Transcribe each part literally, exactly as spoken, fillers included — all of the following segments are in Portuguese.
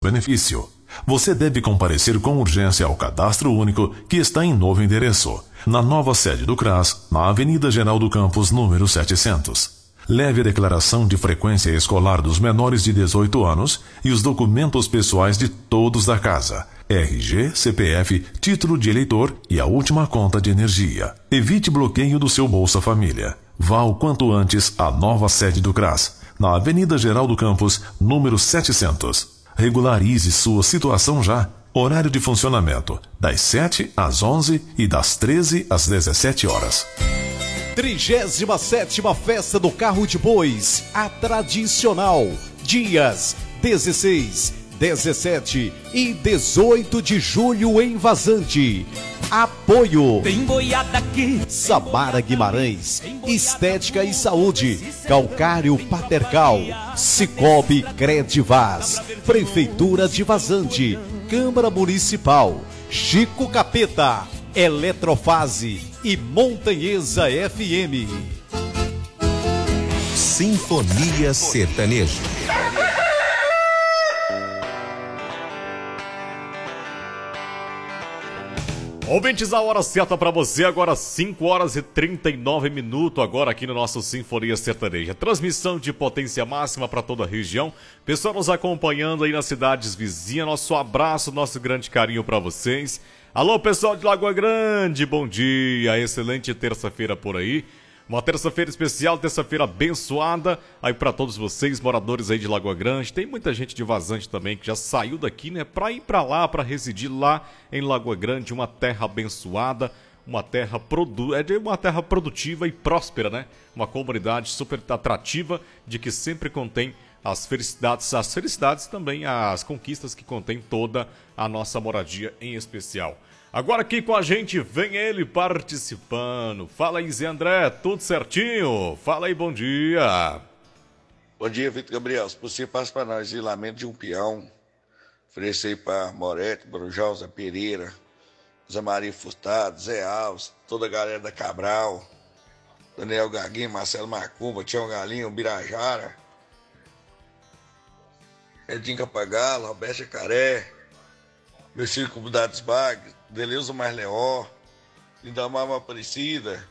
benefício. Você deve comparecer com urgência ao cadastro único que está em novo endereço, na nova sede do CRAS, na Avenida Geraldo Campos, número setecentos. Leve a declaração de frequência escolar dos menores de dezoito anos e os documentos pessoais de todos da casa, R G, C P F, título de eleitor e a última conta de energia. Evite bloqueio do seu Bolsa Família. Vá o quanto antes à nova sede do CRAS, na Avenida Geraldo Campos, número setecentos. Regularize sua situação já. Horário de funcionamento, das sete às onze e das treze às dezessete horas. trigésima sétima Festa do Carro de Bois, a tradicional, dias dezesseis, dezessete e dezoito de julho em Vazante. Apoio Tem boiada aqui, Samara Guimarães, Estética e Saúde, Calcário Patercal, Cicobi Credivaz, Prefeitura de Vazante, Câmara Municipal, Chico Capeta, Eletrofase e Montanhesa F M. Sinfonia Sertaneja. Ouvintes, a hora certa para você, agora cinco horas e trinta e nove minutos, agora aqui no nosso Sinfonia Sertaneja. Transmissão de potência máxima para toda a região. Pessoal nos acompanhando aí nas cidades vizinhas, nosso abraço, nosso grande carinho para vocês. Alô, pessoal de Lagoa Grande, bom dia, excelente terça-feira por aí. Uma terça-feira especial, terça-feira abençoada aí para todos vocês, moradores aí de Lagoa Grande. Tem muita gente de Vazante também que já saiu daqui, né, para ir para lá, para residir lá em Lagoa Grande, uma terra abençoada, uma terra produ... é uma terra produtiva e próspera, né? Uma comunidade super atrativa, de que sempre contém as felicidades, as felicidades também, as conquistas que contém toda a nossa moradia em especial. Agora aqui com a gente vem ele participando. Fala aí, Zé André, tudo certinho? Fala aí, bom dia. Bom dia, Vitor Gabriel. Se possível, passa para nós de Lamento de um Peão. Oferecer para Moretti, Brujal, Zé Pereira, Zé Maria Furtado, Zé Alves, toda a galera da Cabral, Daniel Gaguinho, Marcelo Macumba, Tião Galinho, Birajara, Edinho Capagalo, Roberto Jacaré, meu filho Comunidades Bagres, Deleuza Marleó, Lindamar Aparecida,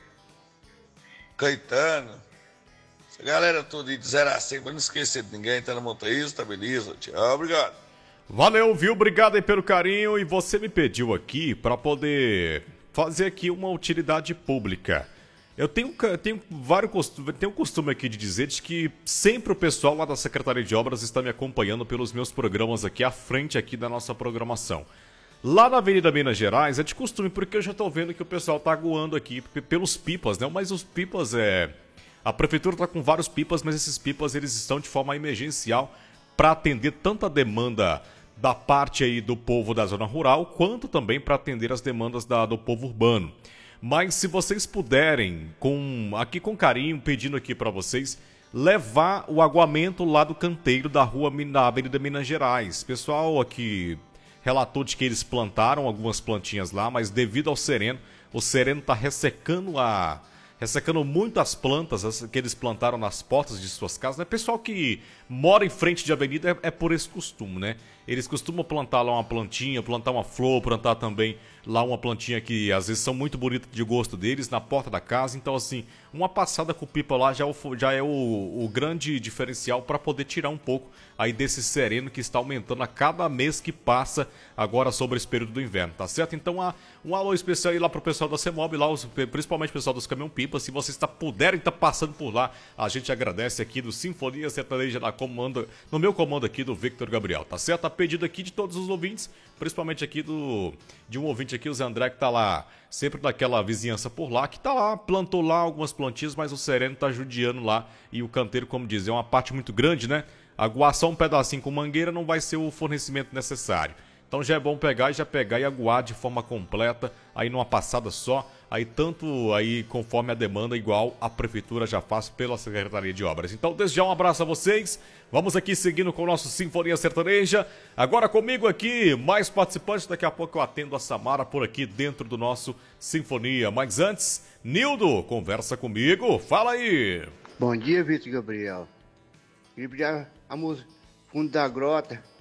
Caetano, essa galera toda de zero a cem, para não esquecer de ninguém, tá na Montanha, tá beleza? Tchau, obrigado. Valeu, viu? Obrigado aí pelo carinho. E você me pediu aqui para poder fazer aqui uma utilidade pública. Eu tenho, tenho vários costumes, tenho o costume aqui de dizer de que sempre o pessoal lá da Secretaria de Obras está me acompanhando pelos meus programas aqui à frente aqui da nossa programação. Lá na Avenida Minas Gerais é de costume, porque eu já estou vendo que o pessoal está aguando aqui pelos pipas, né? Mas os pipas é... A prefeitura está com vários pipas, mas esses pipas eles estão de forma emergencial para atender tanto a demanda da parte aí do povo da zona rural, quanto também para atender as demandas da, do povo urbano. Mas se vocês puderem, com, aqui com carinho, pedindo aqui para vocês, levar o aguamento lá do canteiro da rua da Avenida Minas Gerais. Pessoal aqui relatou de que eles plantaram algumas plantinhas lá, mas devido ao sereno, o sereno está ressecando a... ressecando muito as plantas que eles plantaram nas portas de suas casas, né? Pessoal que mora em frente de avenida é, é por esse costume, né? Eles costumam plantar lá uma plantinha, plantar uma flor, plantar também lá uma plantinha que às vezes são muito bonitas de gosto deles, na porta da casa. Então, assim, uma passada com pipa lá já é o, já é o, o grande diferencial para poder tirar um pouco aí desse sereno que está aumentando a cada mês que passa agora sobre esse período do inverno, tá certo? Então, um alô especial aí lá pro pessoal da CEMOB, lá, principalmente o pessoal dos caminhão-pipa. Se vocês tá, puderem estar tá passando por lá, a gente agradece aqui do Sinfonia Sertaneja na comando, no meu comando aqui do Victor Gabriel, tá certo? A pedido aqui de todos os ouvintes, principalmente aqui do de um ouvinte aqui, o Zé André, que tá lá sempre naquela vizinhança por lá, que tá lá, plantou lá algumas plantinhas, mas o sereno tá judiando lá, e o canteiro, como diz, é uma parte muito grande, né? Aguar só um pedacinho com mangueira não vai ser o fornecimento necessário. Então já é bom pegar e já pegar e aguar de forma completa, aí numa passada só, aí tanto aí conforme a demanda, igual a prefeitura já faz pela Secretaria de Obras. Então desde já um abraço a vocês, vamos aqui seguindo com o nosso Sinfonia Sertaneja. Agora comigo aqui, mais participantes, daqui a pouco eu atendo a Samara por aqui dentro do nosso Sinfonia. Mas antes, Nildo, conversa comigo, fala aí. Bom dia, Vitor Gabriel. Queria pedir a música Fundo da Grota,